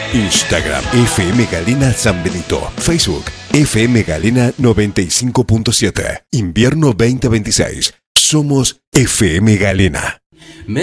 Instagram FM Galena San Benito. Facebook FM Galena 95.7. Invierno 2026. Somos FM Galena.